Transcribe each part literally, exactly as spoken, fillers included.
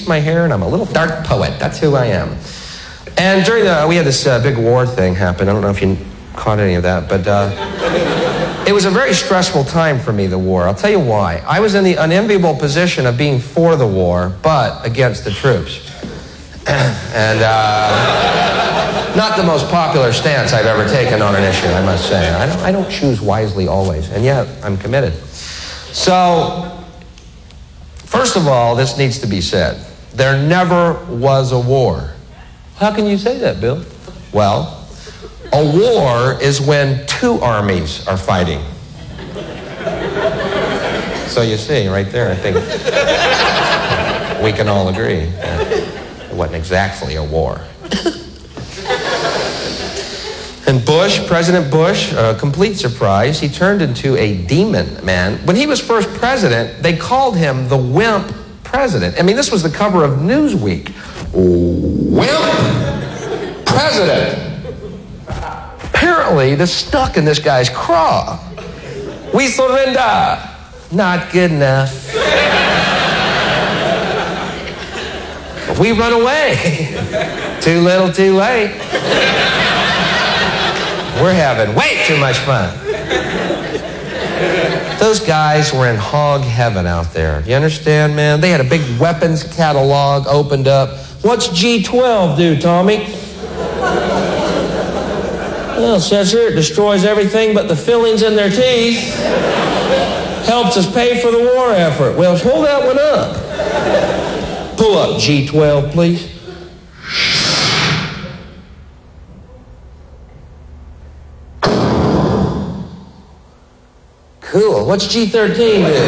bleached my hair, and I'm a little dark poet. That's who I am. And during the, we had this uh, big war thing happen. I don't know if you caught any of that, but uh, it was a very stressful time for me, the war. I'll tell you why. I was in the unenviable position of being for the war, but against the troops. and uh, not the most popular stance I've ever taken on an issue, I must say. I don't, I don't choose wisely always, and yet I'm committed. So, first of all, this needs to be said. There never was a war. How can you say that, Bill? Well, a war is when two armies are fighting. So you see, right there, I think we can all agree it wasn't exactly a war. And Bush, President Bush, a complete surprise, he turned into a demon man. When he was first president, they called him the wimp president. I mean, this was the cover of Newsweek. Wimp president. Apparently, this stuck in this guy's craw. We surrender. Not good enough. We run away. Too little, too late. We're having way too much fun. Those guys were in hog heaven out there. You understand, man? They had a big weapons catalog opened up. What's G twelve do, Tommy? Well, it says here it destroys everything but the fillings in their teeth. Helps us pay for the war effort. Well, hold that one up. Pull up G twelve, please. Cool. What's G thirteen do?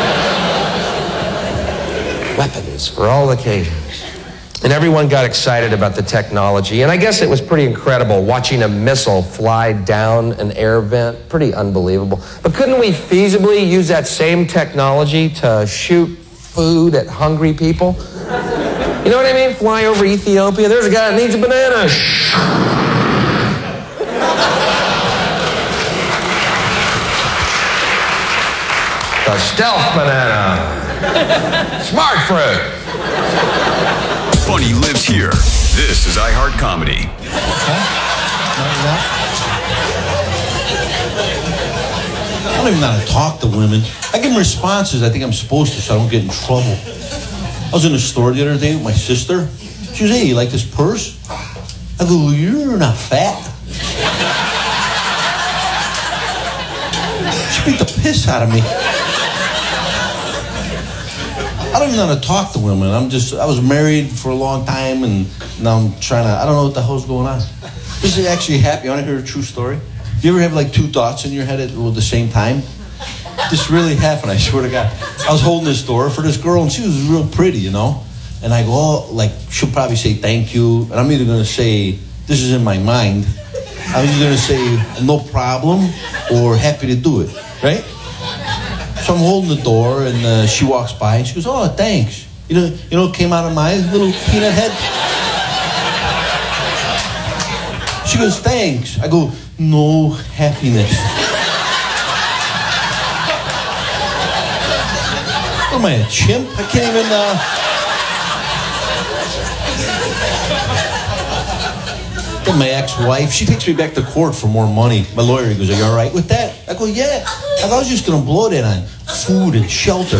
Weapons for all occasions. And everyone got excited about the technology. And I guess it was pretty incredible watching a missile fly down an air vent. Pretty unbelievable. But couldn't we feasibly use that same technology to shoot food at hungry people? You know what I mean? Fly over Ethiopia. There's a guy that needs a banana. The stealth banana. Smart fruit. Funny lives here. This is iHeart Comedy. I don't even know how to talk to women. I give them responses. I think I'm supposed to so I don't get in trouble. I was in the store the other day with my sister. She goes, hey, you like this purse? I go, well, you're not fat. She beat the piss out of me. I don't even know how to talk to women. I'm just, I was married for a long time, and now I'm trying to, I don't know what the hell's going on. This is actually happy. You want to hear a true story? Do you ever have like two thoughts in your head at the same time? This really happened, I swear to God. I was holding this door for this girl, and she was real pretty, you know? And I go, oh, like, she'll probably say thank you, and I'm either going to say, this is in my mind, I'm either going to say no problem or happy to do it, right? So I'm holding the door, and uh, she walks by, and she goes, oh, thanks. You know, you know what came out of my little peanut head? She goes, thanks. I go, no happiness. What am I, a chimp? I can't even, uh... Then my ex-wife, she takes me back to court for more money. My lawyer, he goes, are you all right with that? I go, yeah. I, go, I was just going to blow that on food and shelter.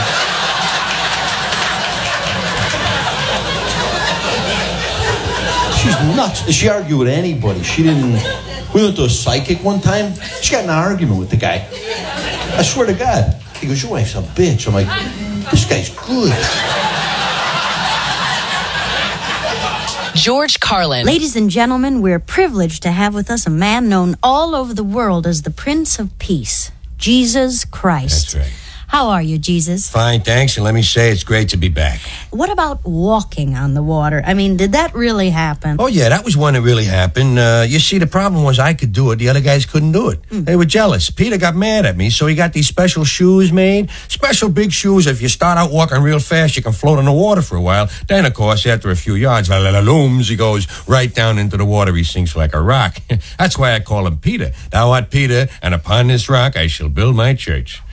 She's nuts. She argued with anybody. She didn't... We went to a psychic one time. She got in an argument with the guy. I swear to God. He goes, your wife's a bitch. I'm like, this guy's good. George Carlin. Ladies and gentlemen, we're privileged to have with us a man known all over the world as the Prince of Peace, Jesus Christ. That's right. How are you, Jesus? Fine, thanks, and let me say it's great to be back. What about walking on the water? I mean, did that really happen? Oh, yeah, that was one that really happened. Uh, you see, the problem was I could do it. The other guys couldn't do it. Mm. They were jealous. Peter got mad at me, so he got these special shoes made. Special big shoes. If you start out walking real fast, you can float in the water for a while. Then, of course, after a few yards, looms, he goes right down into the water. He sinks like a rock. That's why I call him Peter. Thou art Peter, and upon this rock I shall build my church.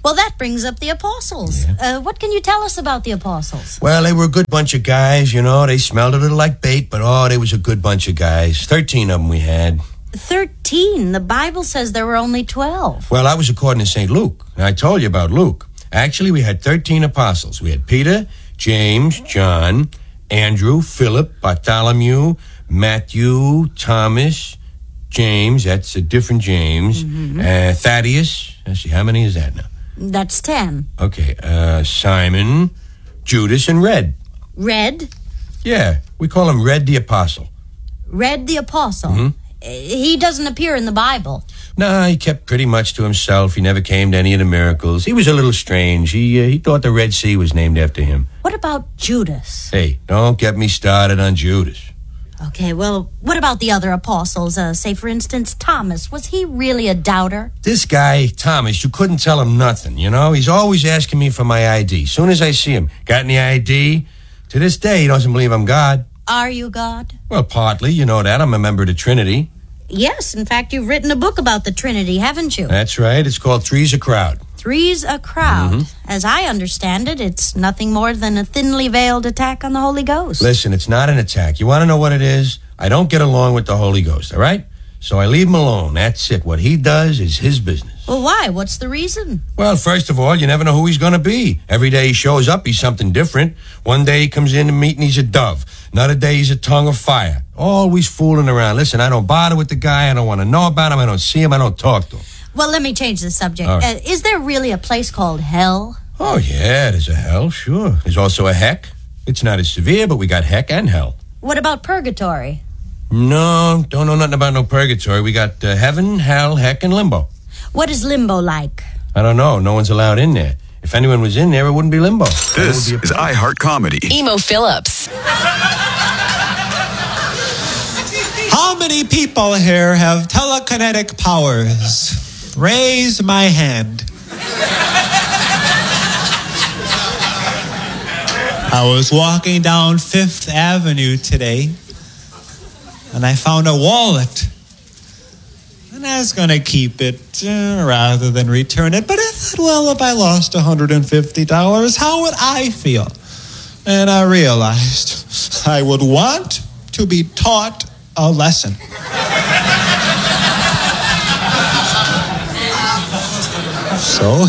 Well, that brings up the apostles. Uh, what can you tell us about the apostles? Well, they were a good bunch of guys, you know. They smelled a little like bait, but oh, they was a good bunch of guys. Thirteen of them we had. Thirteen? The Bible says there were only twelve. Well, that was according to Saint Luke. I told you about Luke. Actually, we had thirteen apostles. We had Peter, James, John, Andrew, Philip, Bartholomew, Matthew, Thomas, James, that's a different James, mm-hmm. uh, Thaddeus. Let's see, how many is that now? That's ten. Okay, uh, Simon, Judas, and Red. Red? Yeah, we call him Red the Apostle. Red the Apostle? Mm-hmm. He doesn't appear in the Bible. No, he kept pretty much to himself. He never came to any of the miracles. He was a little strange. He, uh, he thought the Red Sea was named after him. What about Judas? Hey, don't get me started on Judas. Okay, well, what about the other apostles? Uh, say, for instance, Thomas. Was he really a doubter? This guy, Thomas, you couldn't tell him nothing, you know? He's always asking me for my I D. Soon as I see him, got any I D? To this day, he doesn't believe I'm God. Are you God? Well, partly. You know that. I'm a member of the Trinity. Yes, in fact, you've written a book about the Trinity, haven't you? That's right. It's called Three's a Crowd. Three's a Crowd. Mm-hmm. As I understand it, it's nothing more than a thinly veiled attack on the Holy Ghost. Listen, it's not an attack. You want to know what it is? I don't get along with the Holy Ghost, all right? So I leave him alone. That's it. What he does is his business. Well, why? What's the reason? Well, first of all, you never know who he's going to be. Every day he shows up, he's something different. One day he comes in to meet and he's a dove. Another day he's a tongue of fire. Always fooling around. Listen, I don't bother with the guy. I don't want to know about him. I don't see him. I don't talk to him. Well, let me change the subject. All right. Uh, is there really a place called hell? Oh, yeah, there's a hell, sure. There's also a heck. It's not as severe, but we got heck and hell. What about purgatory? No, don't know nothing about no purgatory. We got uh, heaven, hell, heck, and limbo. What is limbo like? I don't know. No one's allowed in there. If anyone was in there, it wouldn't be limbo. This is iHeart Comedy. Emo Phillips. How many people here have telekinetic powers? Raise my hand. I was walking down Fifth Avenue today, and I found a wallet. And I was going to keep it uh, rather than return it. But I thought, well, if I lost one hundred fifty dollars, how would I feel? And I realized I would want to be taught a lesson. So,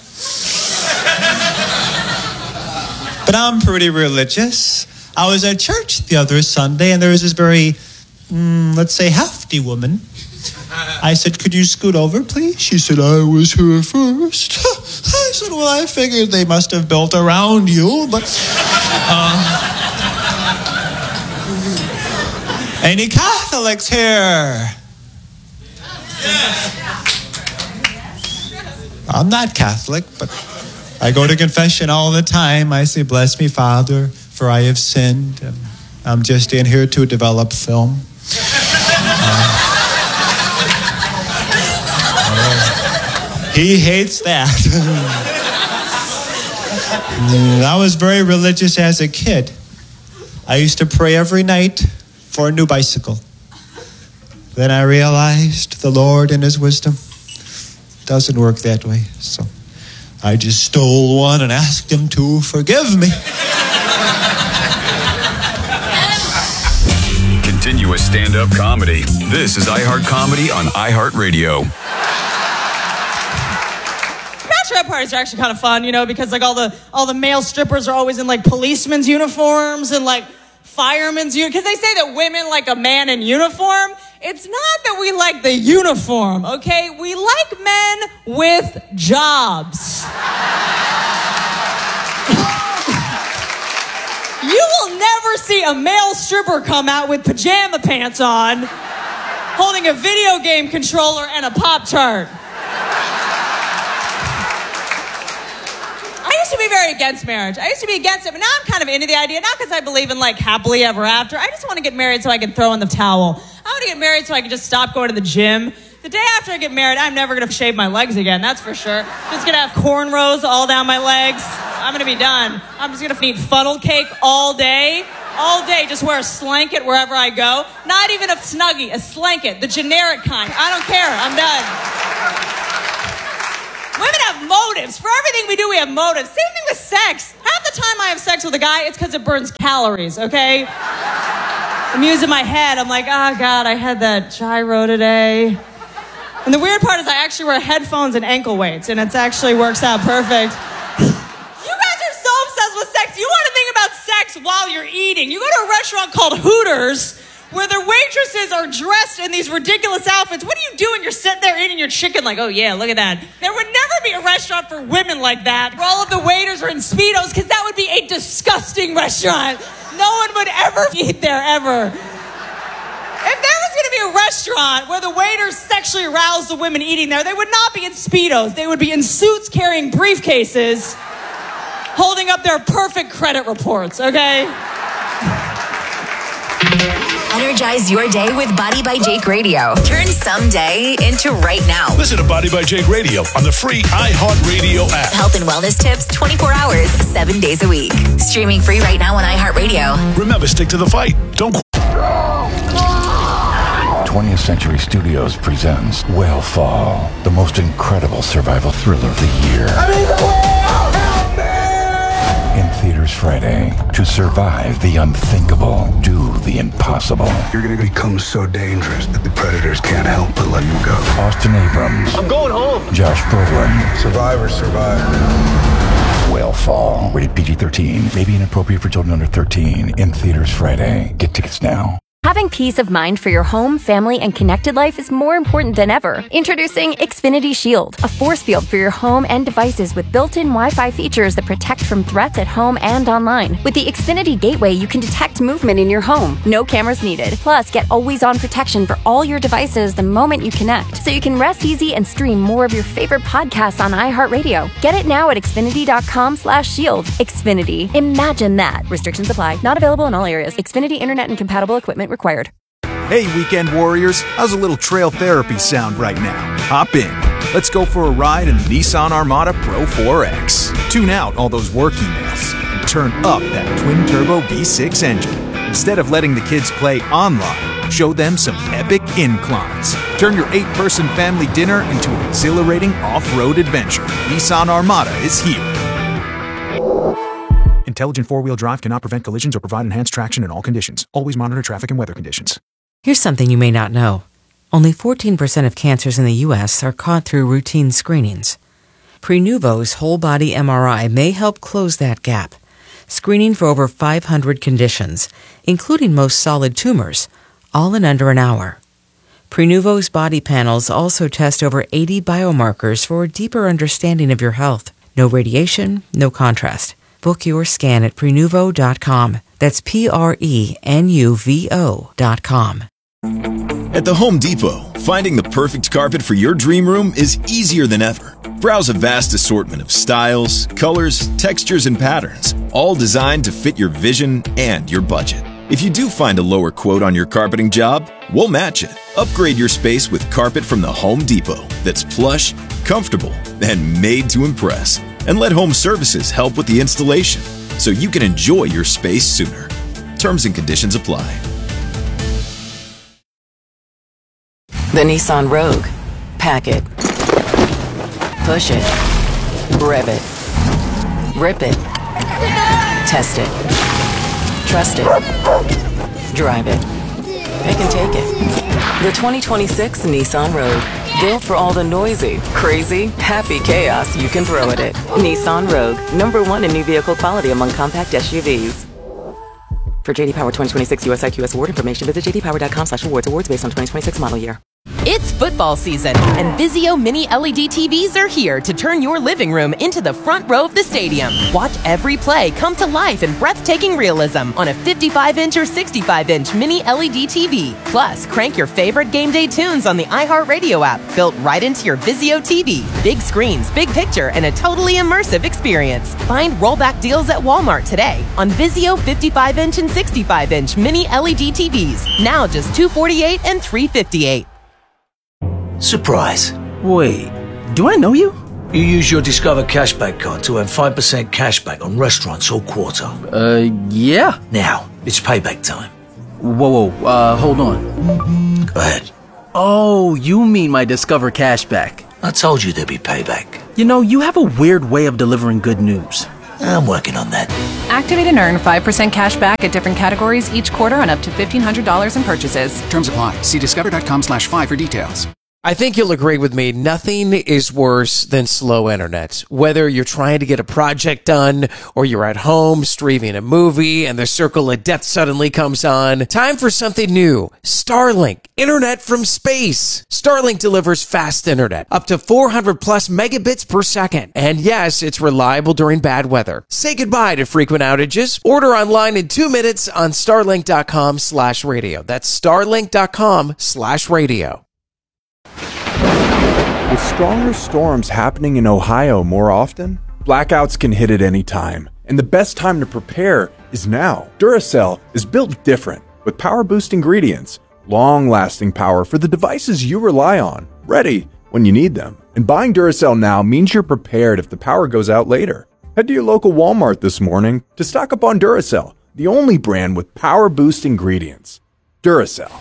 but I'm pretty religious. I was at church the other Sunday, and there was this very, mm, let's say, hefty woman. I said, could you scoot over, please? She said, I was here first. I said, well, I figured they must have built around you, but... Uh, any Catholics here? I'm not Catholic, but I go to confession all the time. I say, bless me, Father, for I have sinned. I'm just in here to develop film. Uh, He hates that. I was very religious as a kid. I used to pray every night for a new bicycle. Then I realized the Lord in his wisdom doesn't work that way. So I just stole one and asked him to forgive me. Continuous stand-up comedy. This is iHeart Comedy on iHeartRadio. Bachelorette parties are actually kind of fun, you know, because like all the all the male strippers are always in like policemen's uniforms and like firemen's uniforms. Because they say that women like a man in uniform. It's not that we like the uniform, okay? We like men with jobs. You will never see a male stripper come out with pajama pants on, holding a video game controller and a Pop-Tart. I used to be very against marriage. I used to be against it, but now I'm kind of into the idea, not because I believe in like happily ever after. I just want to get married so I can throw in the towel. I want to get married so I can just stop going to the gym. The day after I get married, I'm never going to shave my legs again, that's for sure. Just going to have cornrows all down my legs. I'm going to be done. I'm just going to eat funnel cake all day. All day, just wear a slanket wherever I go. Not even a Snuggie, a slanket, the generic kind. I don't care, I'm done. Women have motives. For everything we do, we have motives. Same thing with sex. Half the time I have sex with a guy, it's because it burns calories, okay? I'm using my head. I'm like, oh, God, I had that gyro today. And the weird part is I actually wear headphones and ankle weights, and it actually works out perfect. You guys are so obsessed with sex. You want to think about sex while you're eating. You go to a restaurant called Hooters, where the waitresses are dressed in these ridiculous outfits. What are you doing? You're sitting there eating your chicken like, oh, yeah, look at that. There would never be a restaurant for women like that, where all of the waiters are in Speedos, because that would be a disgusting restaurant. No one would ever eat there, ever. If there was going to be a restaurant where the waiters sexually arouse the women eating there, they would not be in Speedos. They would be in suits carrying briefcases, holding up their perfect credit reports, okay? Energize your day with Body by Jake Radio. Turn someday into right now. Listen to Body by Jake Radio on the free iHeartRadio app. Health and wellness tips twenty-four hours, seven days a week. Streaming free right now on iHeartRadio. Remember, stick to the fight. Don't quit. twentieth Century Studios presents Whale Fall, the most incredible survival thriller of the year. I'm in the whale! Help me! In theaters Friday. To survive the unthinkable, do the impossible. You're gonna become so dangerous that the predators can't help but let you go. Austin Abrams. I'm going home. Josh Brolin. Survivors survive. Whale Fall. Rated P G thirteen. May be inappropriate for children under thirteen. In theaters Friday. Get tickets now. Having peace of mind for your home, family, and connected life is more important than ever. Introducing Xfinity Shield, a force field for your home and devices with built-in Wi-Fi features that protect from threats at home and online. With the Xfinity Gateway, you can detect movement in your home. No cameras needed. Plus, get always-on protection for all your devices the moment you connect, so you can rest easy and stream more of your favorite podcasts on iHeartRadio. Get it now at Xfinity.com slash shield. Xfinity. Imagine that. Restrictions apply. Not available in all areas. Xfinity Internet and compatible equipment required. Hey, weekend warriors, how's a little trail therapy sound right now? Hop in. Let's go for a ride in the Nissan Armada Pro four X. Tune out all those work emails and turn up that twin-turbo V six engine. Instead of letting the kids play online, show them some epic inclines. Turn your eight-person family dinner into an exhilarating off-road adventure. Nissan Armada is here. Intelligent four-wheel drive cannot prevent collisions or provide enhanced traction in all conditions. Always monitor traffic and weather conditions. Here's something you may not know. Only fourteen percent of cancers in the U S are caught through routine screenings. Prenuvo's whole-body M R I may help close that gap, screening for over five hundred conditions, including most solid tumors, all in under an hour. Prenuvo's body panels also test over eighty biomarkers for a deeper understanding of your health. No radiation, no contrast. Book your scan at Prenuvo dot com. That's P R E N U V O dot com. At the Home Depot, finding the perfect carpet for your dream room is easier than ever. Browse a vast assortment of styles, colors, textures, and patterns, all designed to fit your vision and your budget. If you do find a lower quote on your carpeting job, we'll match it. Upgrade your space with carpet from the Home Depot that's plush, comfortable, and made to impress. And let Home Services help with the installation so you can enjoy your space sooner. Terms and conditions apply. The Nissan Rogue. Pack it. Push it. Rev it. Rip it. Test it. Trust it. Drive it. Pick and take it. The twenty twenty-six Nissan Rogue. Built for all the noisy, crazy, happy chaos you can throw at it. Nissan Rogue. Number one in new vehicle quality among compact S U Vs. For J D Power twenty twenty-six U S I Q S award information, visit j d power dot com slash awards. Awards based on twenty twenty-six model year. It's football season, and Vizio Mini L E D T Vs are here to turn your living room into the front row of the stadium. Watch every play come to life in breathtaking realism on a fifty-five inch or sixty-five inch Mini L E D T V. Plus, crank your favorite game day tunes on the iHeartRadio app, built right into your Vizio T V. Big screens, big picture, and a totally immersive experience. Find rollback deals at Walmart today on Vizio fifty-five inch and sixty-five inch Mini L E D T Vs. Now just two hundred forty-eight dollars and three hundred fifty-eight dollars. Surprise. Wait, do I know you? You use your Discover Cashback card to earn five percent cashback on restaurants all quarter. Uh, yeah. Now, it's payback time. Whoa, whoa, uh, hold on. Go ahead. Oh, you mean my Discover Cashback. I told you there'd be payback. You know, you have a weird way of delivering good news. I'm working on that. Activate and earn five percent cash back at different categories each quarter on up to fifteen hundred dollars in purchases. Terms apply. See discover.com slash five for details. I think you'll agree with me, nothing is worse than slow internet. Whether you're trying to get a project done or you're at home streaming a movie and the circle of death suddenly comes on, time for something new. Starlink, internet from space. Starlink delivers fast internet, up to four hundred plus megabits per second. And yes, it's reliable during bad weather. Say goodbye to frequent outages. Order online in two minutes on starlink.com slash radio. That's starlink.com slash radio. With stronger storms happening in Ohio more often, blackouts can hit at any time, and the best time to prepare is now. Duracell is built different, with power-boost ingredients, long-lasting power for the devices you rely on, ready when you need them. And buying Duracell now means you're prepared if the power goes out later. Head to your local Walmart this morning to stock up on Duracell, the only brand with power-boost ingredients. Duracell.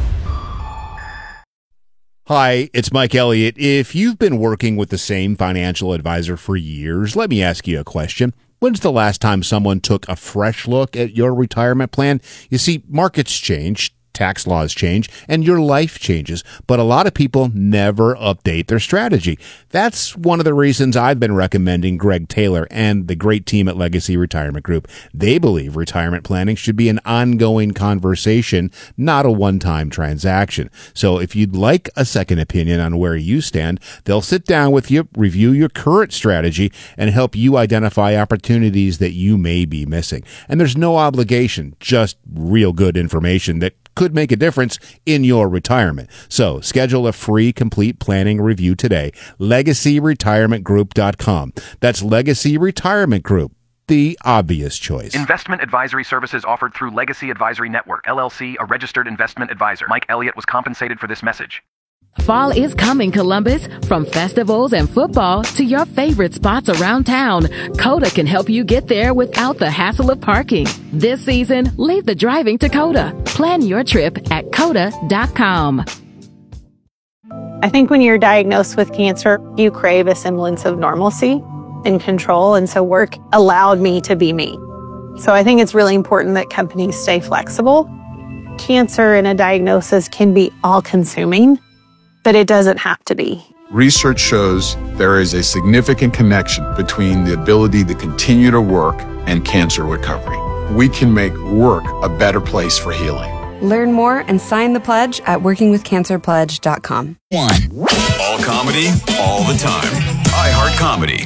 Hi, it's Mike Elliott. If you've been working with the same financial advisor for years, let me ask you a question. When's the last time someone took a fresh look at your retirement plan? You see, markets change, tax laws change, and your life changes, but a lot of people never update their strategy. That's one of the reasons I've been recommending Greg Taylor and the great team at Legacy Retirement Group. They believe retirement planning should be an ongoing conversation, not a one-time transaction. So if you'd like a second opinion on where you stand, they'll sit down with you, review your current strategy, and help you identify opportunities that you may be missing. And there's no obligation, just real good information that could make a difference in your retirement. So schedule a free complete planning review today. legacy retirement group dot com. That's Legacy Retirement Group, the obvious choice. Investment advisory services offered through Legacy Advisory Network, L L C, a registered investment advisor. Mike Elliott was compensated for this message. Fall is coming, Columbus. From festivals and football to your favorite spots around town, Coda can help you get there without the hassle of parking. This season, leave the driving to Coda. Plan your trip at coda dot com. I think when you're diagnosed with cancer, you crave a semblance of normalcy and control, and so work allowed me to be me. So I think it's really important that companies stay flexible. Cancer and a diagnosis can be all-consuming, but it doesn't have to be. Research shows there is a significant connection between the ability to continue to work and cancer recovery. We can make work a better place for healing. Learn more and sign the pledge at working with cancer pledge dot com. One. All comedy, all the time. iHeart Comedy.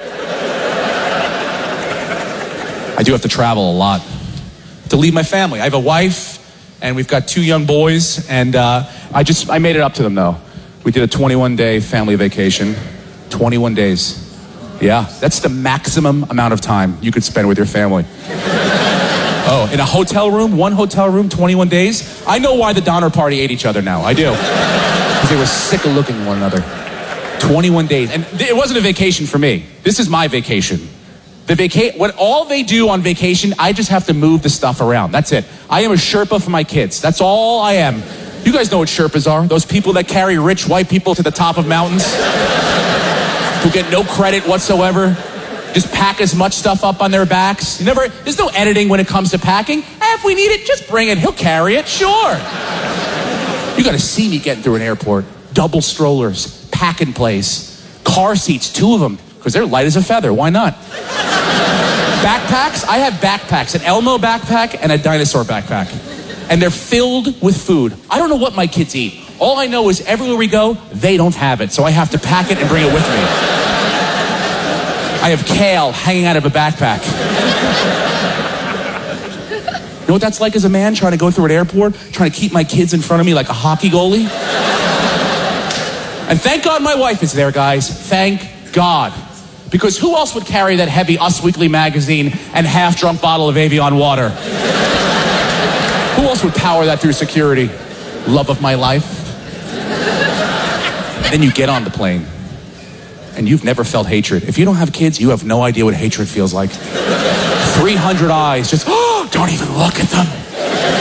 I do have to travel a lot to leave my family. I have a wife, and we've got two young boys, and uh, I just, I made it up to them, though. We did a twenty-one day family vacation. twenty-one days. Yeah, that's the maximum amount of time you could spend with your family. Oh, in a hotel room, one hotel room, twenty-one days? I know why the Donner Party ate each other now. I do. Because they were sick of looking at one another. twenty-one days. And it wasn't a vacation for me. This is my vacation. The vaca- what all they do on vacation, I just have to move the stuff around. That's it. I am a Sherpa for my kids. That's all I am. You guys know what Sherpas are. Those people that carry rich white people to the top of mountains who get no credit whatsoever. Just pack as much stuff up on their backs. You never, there's no editing when it comes to packing. Eh, if we need it, just bring it. He'll carry it, sure. You gotta see me getting through an airport. Double strollers, pack in place, car seats, two of them, because they're light as a feather. Why not? Backpacks, I have backpacks, an Elmo backpack and a dinosaur backpack. And they're filled with food. I don't know what my kids eat. All I know is everywhere we go, they don't have it. So I have to pack it and bring it with me. I have kale hanging out of a backpack. You know what that's like as a man, trying to go through an airport, trying to keep my kids in front of me like a hockey goalie? And thank God my wife is there, guys. Thank God. Because who else would carry that heavy Us Weekly magazine and half-drunk bottle of Evian water? Who else would power that through security? Love of my life. And then you get on the plane, and you've never felt hatred. If you don't have kids, you have no idea what hatred feels like. three hundred eyes, just, oh, don't even look at them.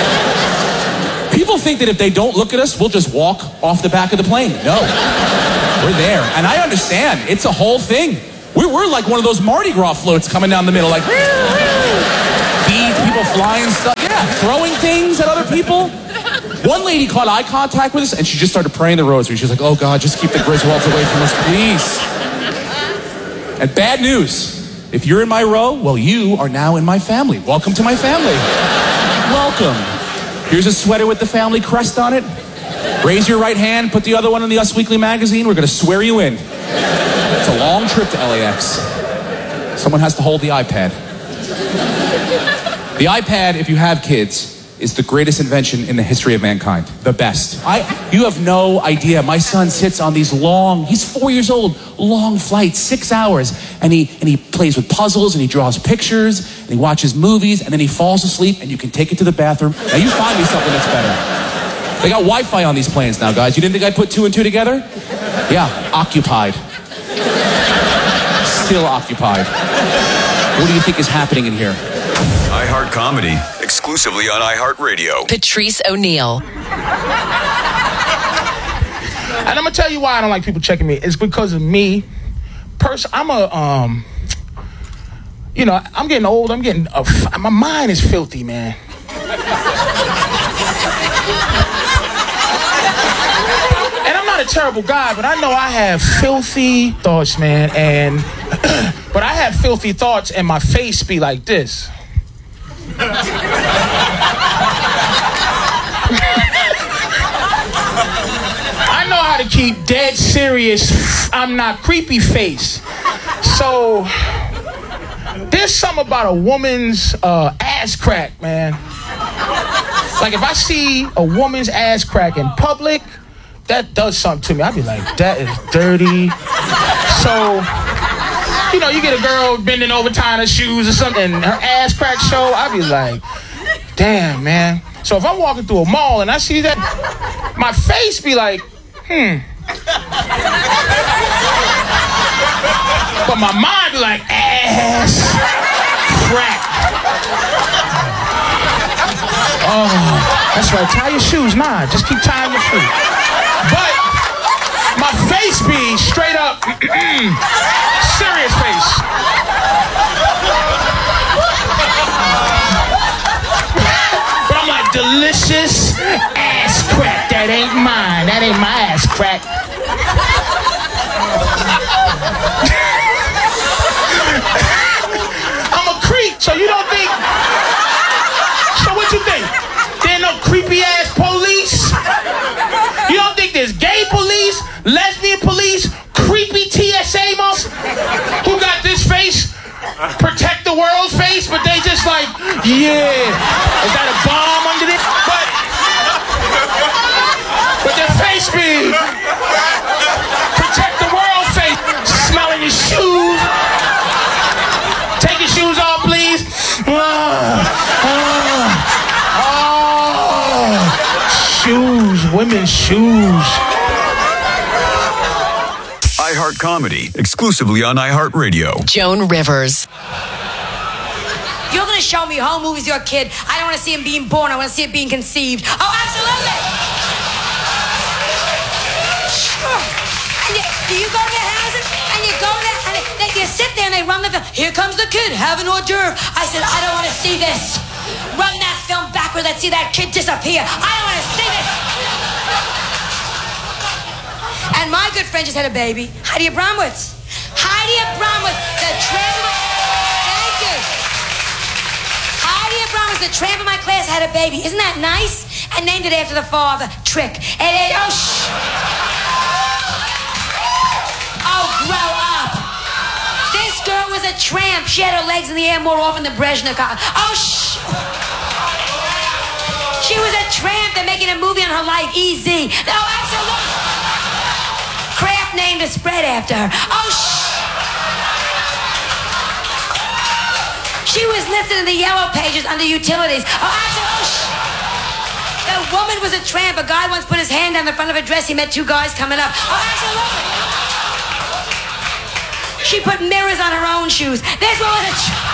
People think that if they don't look at us, we'll just walk off the back of the plane. No. We're there. And I understand. It's a whole thing. We're, we're like one of those Mardi Gras floats coming down the middle, like, beads, people flying stuff. Yeah, throwing things at other people. One lady caught eye contact with us, and she just started praying the rosary. She was like, oh, God, just keep the Griswolds away from us, please. And bad news. If you're in my row, well, you are now in my family. Welcome to my family. Welcome. Here's a sweater with the family crest on it. Raise your right hand, put the other one in the Us Weekly magazine. We're going to swear you in. It's a long trip to L A X. Someone has to hold the iPad. The iPad, if you have kids, is the greatest invention in the history of mankind. The best. I, you have no idea. My son sits on these long, he's four years old, long flights, six hours, and he and he plays with puzzles, and he draws pictures, and he watches movies, and then he falls asleep, and you can take it to the bathroom. Now you find me something that's better. They got Wi-Fi on these planes now, guys. You didn't think I put two and two together? Yeah, occupied. Still occupied. What do you think is happening in here? iHeart Comedy, exclusively on iHeartRadio. Patrice O'Neal. And I'm gonna tell you why I don't like people checking me. It's because of me. Person, I'm a um. You know, I'm getting old. I'm getting uh, my mind is filthy, man. And I'm not a terrible guy, but I know I have filthy thoughts, man. And but I have filthy thoughts, and my face be like this. I know how to keep dead serious, I'm not creepy face. So there's something about a woman's uh, ass crack, man. Like if I see a woman's ass crack in public, that does something to me. I'd be like, that is dirty. So, you know, you get a girl bending over tying her shoes or something, and her ass crack show, I'd be like, damn, man. So if I'm walking through a mall and I see that, my face be like, hmm. But my mind be like, ass crack. Oh, that's right. Tie your shoes. Nah, just keep tying your shoes. But my face be straight up serious face. But I'm like, delicious ass crack. That ain't mine. That ain't my ass crack. I'm a creep, so you don't think. So what you think? There ain't no creepy ass police? You don't think there's gay police, lesbian police, creepy T S A monks who got this face, protect the world face, but they just like, yeah, is that a bomb under there? But, but their face be protect the world face, smelling your shoes. Take your shoes off, please. Uh, uh, oh, shoes, women's shoes. iHeart Comedy, exclusively on iHeartRadio. Joan Rivers. You're going to show me home movies with your kid. I don't want to see him being born. I want to see it being conceived. Oh, absolutely. Sure. And you, do you go to their houses and you go there and they, they sit there and they run the film. Here comes the kid, have an hors d'oeuvre. I said, I don't want to see this. Run that film backward. Let's see that kid disappear. I don't want to see this. And my good friend just had a baby, Heidi Abramowitz. Heidi Abramowitz, the tramp of my... Thank you. Heidi Abramowitz, the tramp of my class, had a baby. Isn't that nice? And named it after the father, Trick. And it, oh, shh. Oh, grow up. This girl was a tramp. She had her legs in the air more often than Brezhnev. Oh, shh. She was a tramp. They're making a movie on her life, Easy. Oh, absolutely. Kraft named a spread after her. Oh, shh. She was listed in the yellow pages under utilities. Oh, absolutely. Shh. The woman was a tramp. A guy once put his hand on the front of her dress. He met two guys coming up. Oh, absolutely. She put mirrors on her own shoes. This one was a tramp.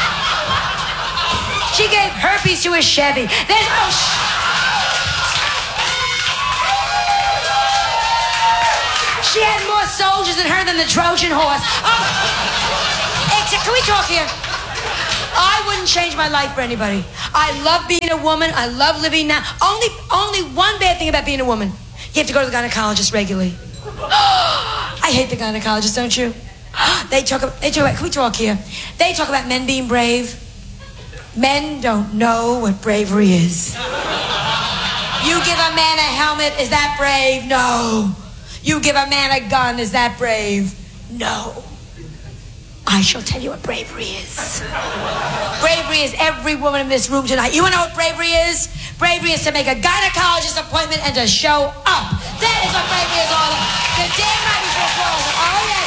She gave herpes to a Chevy. There's oh, shh. She had more soldiers in her than the Trojan horse. Oh, except, can we talk here? I wouldn't change my life for anybody. I love being a woman. I love living now. Only, only one bad thing about being a woman. You have to go to the gynecologist regularly. I hate the gynecologist, don't you? They talk about, they talk about, can we talk here? They talk about men being brave. Men don't know what bravery is. You give a man a helmet, is that brave? No. You give a man a gun, is that brave? No. I shall tell you what bravery is. Bravery is every woman in this room tonight. You wanna know what bravery is? Bravery is to make a gynecologist appointment and to show up. That is what bravery is all about. The damn right we should applause it. Oh, yes.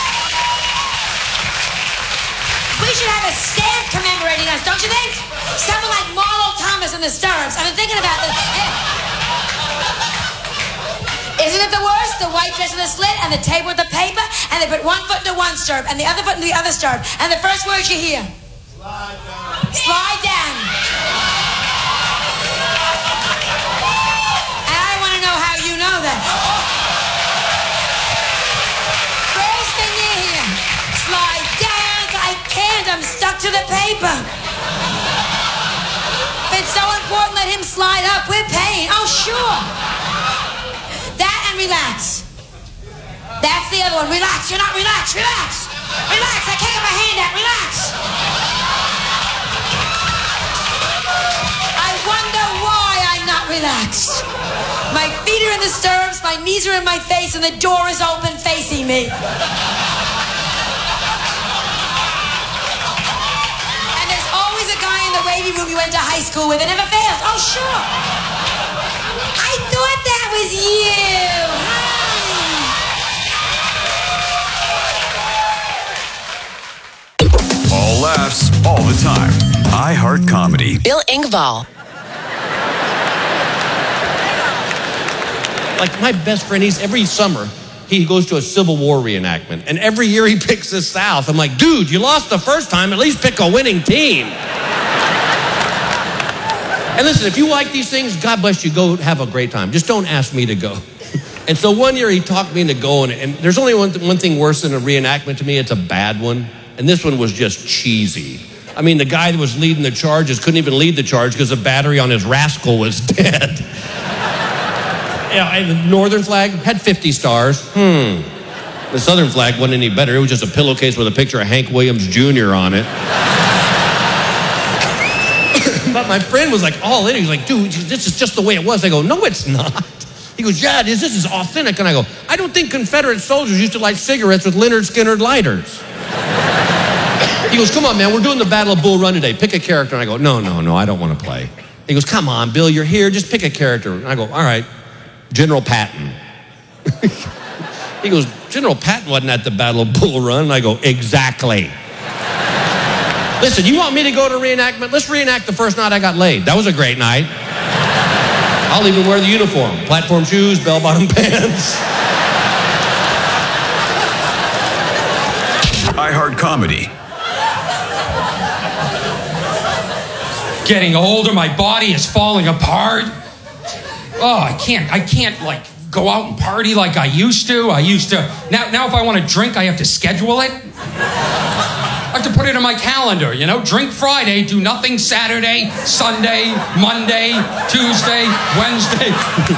We should have a stamp commemorating us, don't you think? Someone like Marlo Thomas in the stirrups. I've been thinking about this. Isn't it the worst? The white dress with the slit and the table with the paper, and they put one foot into one stirrup and the other foot into the other stirrup, and the first words you hear, slide down. Slide down. And I want to know how you know that. First thing you hear, slide down. I can't, I'm stuck to the paper. If it's so important, let him slide up with pain. Oh, sure. That and relax. That's the other one. Relax. You're not relaxed. Relax. Relax. I can't get my hand out. Relax. I wonder why I'm not relaxed. My feet are in the stirrups, my knees are in my face, and the door is open facing me. And there's always a guy in the waiting room you went to high school with. It never fails. Oh, sure. I thought that was you. Hi. All laughs, all the time. iHeart Comedy. Bill Engvall. Like my best friend, he's every summer, he goes to a Civil War reenactment. And every year he picks the South. I'm like, dude, you lost the first time. At least pick a winning team. And listen, if you like these things, God bless you, go have a great time. Just don't ask me to go. And so one year he talked me into going, and there's only one, th- one thing worse than a reenactment to me. It's a bad one. And this one was just cheesy. I mean, the guy that was leading the charges couldn't even lead the charge because the battery on his Rascal was dead. Yeah, and the Northern flag had fifty stars. Hmm. The Southern flag wasn't any better. It was just a pillowcase with a picture of Hank Williams Junior on it. But my friend was like all in. He was like, dude, this is just the way it was. I go, no, it's not. He goes, yeah, it is. This is authentic. And I go, I don't think Confederate soldiers used to light cigarettes with Leonard Skinner lighters. He goes, come on, man, we're doing the Battle of Bull Run today. Pick a character. And I go, no, no, no, I don't want to play. He goes, come on, Bill, you're here. Just pick a character. And I go, all right, General Patton. He goes, General Patton wasn't at the Battle of Bull Run. And I go, exactly. Listen, you want me to go to reenactment? Let's reenact the first night I got laid. That was a great night. I'll even wear the uniform. Platform shoes, bell-bottom pants. iHeart Comedy. Getting older, my body is falling apart. Oh, I can't, I can't like go out and party like I used to. I used to, now, now if I want to drink, I have to schedule it. I have to put it in my calendar, you know? Drink Friday, do nothing Saturday, Sunday, Monday, Tuesday, Wednesday.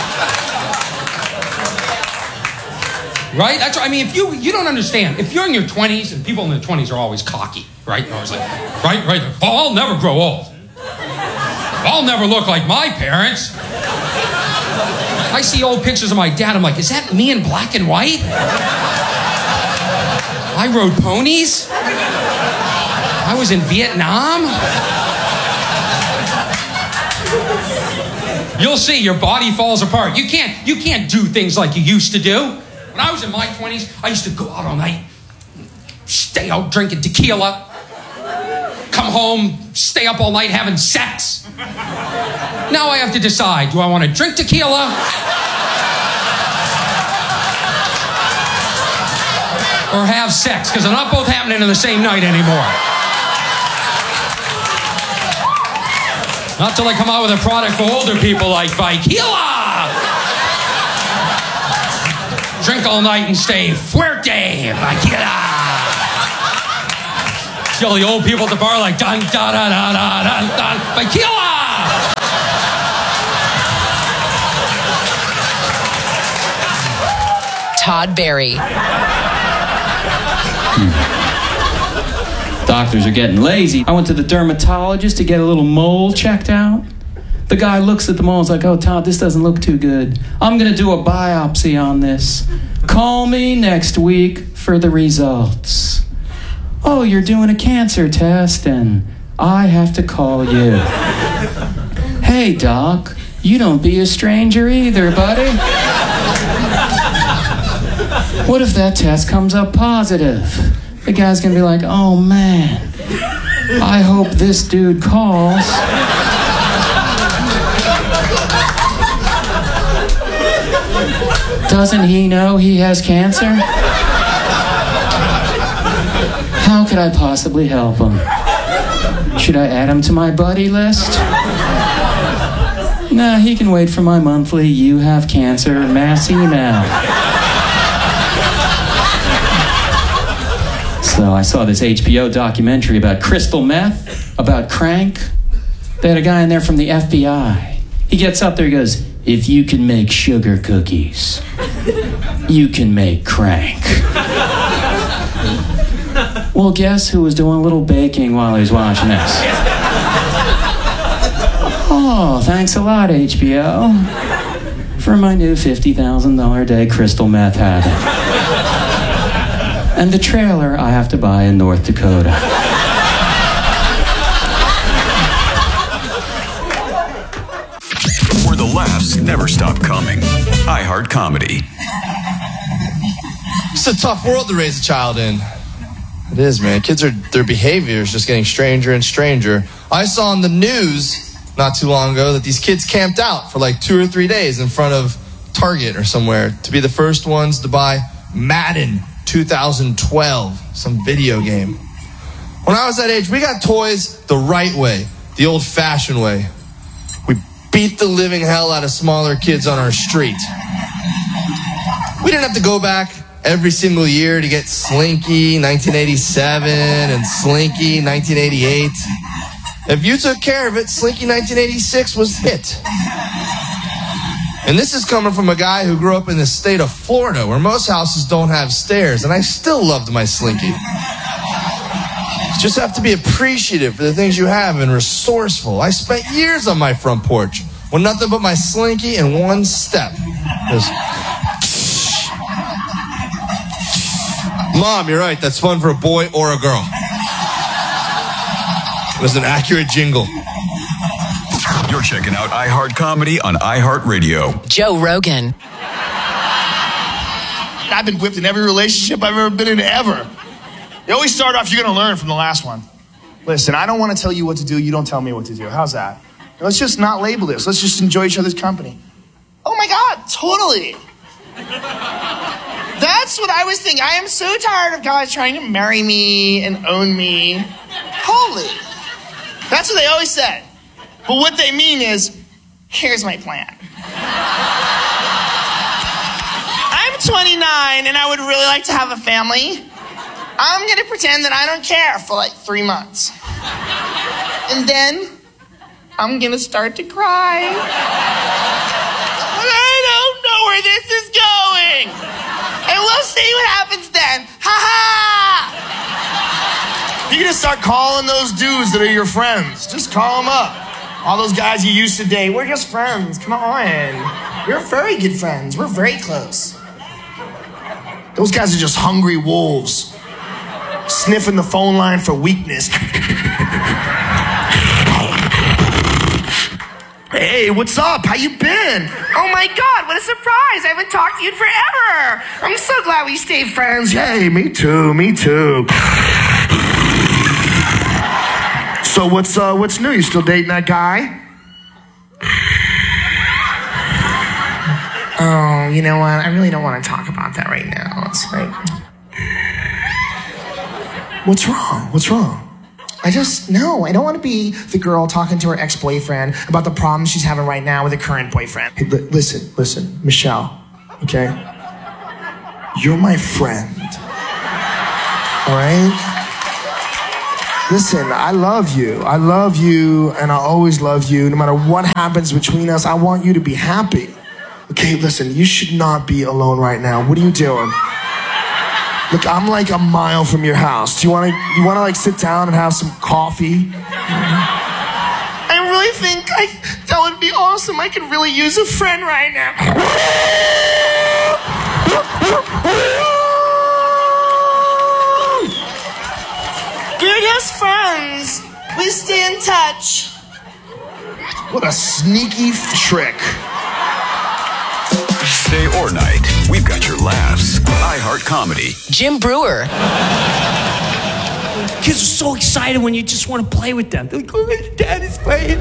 Right? That's, I mean, if you, you don't understand. If you're in your twenties, and people in their twenties are always cocky, right? They're always like, right, right. Oh, I'll never grow old. I'll never look like my parents. I see old pictures of my dad. I'm like, is that me in black and white? I rode ponies. I was in Vietnam. You'll see, your body falls apart. You can't, you can't do things like you used to do. When I was in my twenties, I used to go out all night, stay out drinking tequila, come home, stay up all night having sex. Now I have to decide, do I want to drink tequila? Or have sex? Because they're not both happening in the same night anymore. Not till I come out with a product for older people like Vikila. drink all night and stay fuerte, vaquera. See all the old people at the bar like, dun, da, da, da, da, dun, dun, vaquera. Todd Barry. Doctors are getting lazy. I went to the dermatologist to get a little mole checked out. The guy looks at the mole and is like, oh, Todd, this doesn't look too good. I'm going to do a biopsy on this. Call me next week for the results. Oh, you're doing a cancer test and I have to call you. Hey, Doc, you don't be a stranger either, buddy. What if that test comes up positive? The guy's gonna be like, oh man, I hope this dude calls. Doesn't he know he has cancer? How could I possibly help him? Should I add him to my buddy list? Nah, he can wait for my monthly you have cancer mass email. So I saw this H B O documentary about crystal meth, about crank. They had a guy in there from the F B I. He gets up there, he goes, if you can make sugar cookies, you can make crank. Well, guess who was doing a little baking while he was watching this? Oh, thanks a lot, H B O, for my new fifty thousand dollars a day crystal meth habit. And the trailer I have to buy in North Dakota. Where the laughs never stop coming. iHeart Comedy. It's a tough world to raise a child in. It is, man. Kids are, their behavior is just getting stranger and stranger. I saw on the news not too long ago that these kids camped out for like two or three days in front of Target or somewhere to be the first ones to buy Madden two thousand twelve, some video game. When I was that age, we got toys the right way, the old-fashioned way. We beat the living hell out of smaller kids on our street. We didn't have to go back every single year to get Slinky nineteen eighty-seven and Slinky nineteen eighty-eight. If you took care of it, Slinky nineteen eighty-six was it. And this is coming from a guy who grew up in the state of Florida, where most houses don't have stairs, and I still loved my Slinky. You just have to be appreciative for the things you have and resourceful. I spent years on my front porch with nothing but my Slinky and one step. Just... Mom, you're right, that's fun for a boy or a girl. It was an accurate jingle. You're checking out iHeart Comedy on iHeartRadio. Joe Rogan. I've been whipped in every relationship I've ever been in ever. You always start off, you're going to learn from the last one. Listen, I don't want to tell you what to do. You don't tell me what to do. How's that? Let's just not label this. Let's just enjoy each other's company. Oh my God, totally. That's what I was thinking. I am so tired of guys trying to marry me and own me. Holy. That's what they always said. But what they mean is, here's my plan. I'm twenty-nine and I would really like to have a family. I'm gonna pretend that I don't care for like three months. And then I'm gonna start to cry. I don't know where this is going. And we'll see what happens then. Ha ha! You're gonna start calling those dudes that are your friends. Just call them up. All those guys you used to date, we're just friends. Come on. We're very good friends. We're very close. Those guys are just hungry wolves. Sniffing the phone line for weakness. Hey, what's up? How you been? Oh my God, what a surprise. I haven't talked to you in forever. I'm so glad we stayed friends. Yay, me too, me too. So what's uh, what's new? You still dating that guy? Oh, you know what? I really don't want to talk about that right now. It's like, what's wrong? What's wrong? I just, no, I don't want to be the girl talking to her ex-boyfriend about the problems she's having right now with her current boyfriend. Hey, li- listen, listen, Michelle, okay? You're my friend. All right? Listen, I love you. I love you, and I always love you. No matter what happens between us, I want you to be happy. Okay, listen, you should not be alone right now. What are you doing? Look, I'm like a mile from your house. Do you want to you want to like sit down and have some coffee? I really think I, that would be awesome. I could really use a friend right now. We're just friends. We stay in touch. What a sneaky f- trick. Day or night, we've got your laughs. iHeart Comedy. Jim Brewer. Kids are so excited when you just want to play with them. They're like, oh, Dad is playing.